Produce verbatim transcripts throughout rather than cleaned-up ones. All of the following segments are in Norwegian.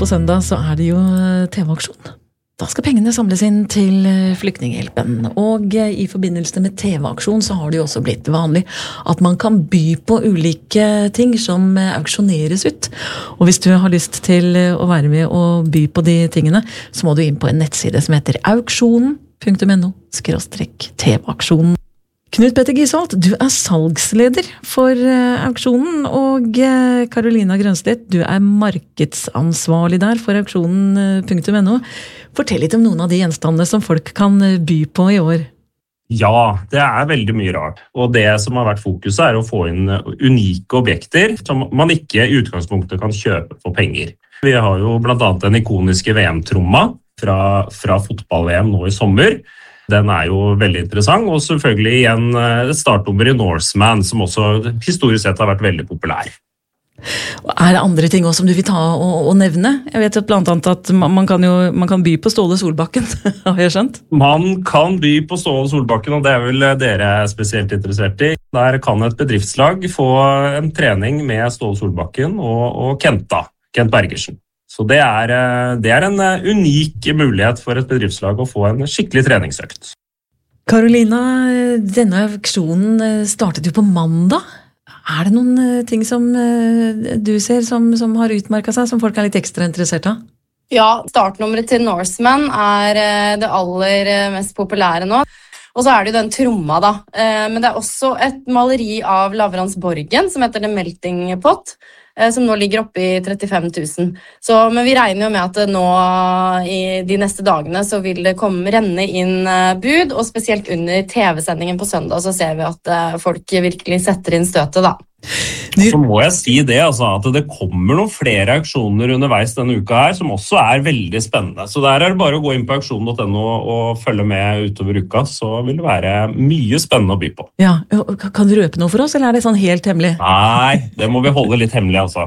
på søndag så er det jo T V-aksjon. Da skal pengene samles inn til flyktninghjelpen, og i forbindelse med T V-aksjon så har det jo også blitt vanlig at man kan by på ulike ting som auksjoneres ut. Og hvis du har lyst til å være med og by på de tingene, så må du inn på en nettside som heter auksjonen punktum no skråstrek T V-aksjonen. Knut Petter Gisholt, du er salgsleder for auksjonen, og Karolina Grønstedt, du er markedsansvarlig der for auksjonen punktum no. Fortell litt om noen av de gjenstandene som folk kan by på i år. Ja, det er veldig mye rart. Og det som har vært fokuset er å få inn unike objekter som man ikke i utgangspunktet kan kjøpe for penger. Vi har jo blant annet den ikoniske V M-tromma fra, fra fotball-V M nå i sommer. Den er jo veldig interessant, og selvfølgelig igjen et startnummer i Norseman, som også historisk sett har vært veldig populær. Er det andre ting også som du vil ta og, og nevne? Jeg vet blant annet at man kan, jo, man kan by på Ståle Solbakken, har jeg skjønt? Man kan by på Ståle Solbakken, og det er vel dere spesielt interessert i. Der kan et bedriftslag få en trening med Ståle Solbakken og, og Kenta, Kent Bergersen. Så det er, det er en unik mulighet for et bedriftslag å få en skikkelig treningsøkt. Karolina, denne auksjonen startet jo på mandag. Er det noen ting som du ser som, som har utmarket seg, som folk er litt ekstra interessert av? Ja, startnummeret til Norseman er det aller mest populære nå. Og så er det jo den tromma da. Men det er også et maleri av Lavrans Borgen, som heter The Melting Pot, som nå ligger oppe i trettifem tusen. Så, men vi regner jo med at nå i de neste dagene så vil det komme renne inn bud, og spesielt under T V-sendingen på søndag så ser vi at folk virkelig setter inn støtet da. Så må jeg si det, altså, at det kommer noen flere auksjoner underveis denne uka her, som også er veldig spennende. Så der er det bare å gå inn på auksjon punktum no og følge med utover uka, så vil det være mye spennende å by på. Ja, kan du røpe noe for oss, eller er det sånn helt hemmelig? Nei, det må vi holde litt hemmelig, altså.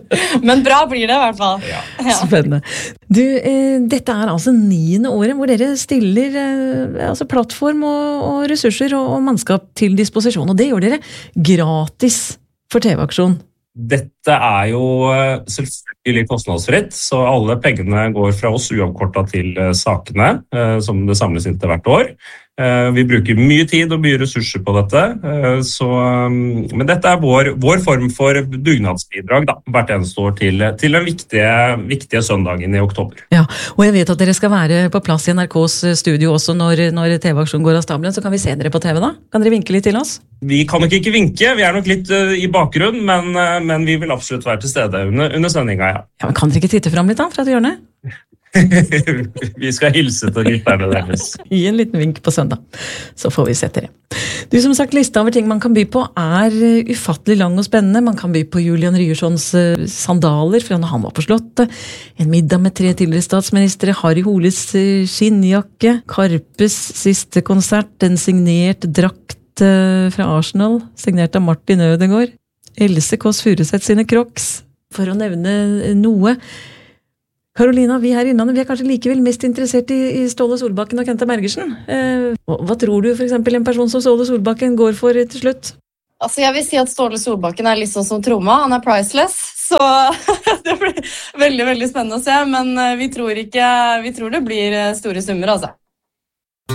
Men bra blir det i hvert fall. Ja. Ja. Spennende. Du, eh, dette er altså niende året hvor dere stiller eh, altså plattform og, og ressurser og, og mannskap til disposisjon, og det gjør dere gratis for T V-aksjon. Dette er jo selvfølgelig kostnadsfritt, så alle pengene går fra oss uavkortet til sakene, som det samles inn til hvert år. Vi bruker mye tid og mye ressurser på dette, så, men dette er vår, vår form for dugnadsbidrag da, hvert eneste år til, til den viktige, viktige søndagen i oktober. Ja, og jeg vet at dere skal være på plass i N R K's studio også når, når T V-aksjon går av stabelen, så kan vi se dere på T V da? Kan dere vinke litt til oss? Vi kan nok ikke vinke, vi er nok litt uh, i bakgrunn, men, uh, men vi vil absolutt være til stede under, under sendinga, ja. Ja, men kan dere ikke titte frem litt da, fra et hjørne? Vi skal hilse til lytterne deres. Gi en liten vink på søndag, så får vi sett dere. Du, som sagt, lista over ting man kan by på er ufattelig lang og spennende. Man kan by på Julian Ryerssons sandaler fra når han var på slottet, en middag med tre tidligere statsministre, Harry Holes skinnjakke, Karpes siste konsert, en signert drakt fra Arsenal, signert av Martin Ødegaard, Else Kåss Furuseth sine Crocs, for å nevne noe. Karolina, vi her i Innlandet, vi er kanskje likevel mest interessert i, i Ståle Solbakken og Kenta Bergersen. Eh, hva tror du for eksempel en person som Ståle Solbakken går for til slutt? Altså, jeg vil si at Ståle Solbakken er litt sånn som tromma, han er priceless, så det blir veldig, veldig spennende å se, men vi tror ikke, vi tror det blir store summer, altså.